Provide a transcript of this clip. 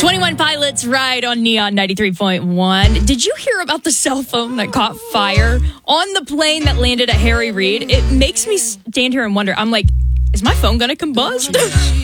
21 Pilots ride on Neon 93.1. Did you hear about the cell phone that caught fire on the plane that landed at Harry Reid? It makes me stand here and wonder. I'm like, is my phone going to combust?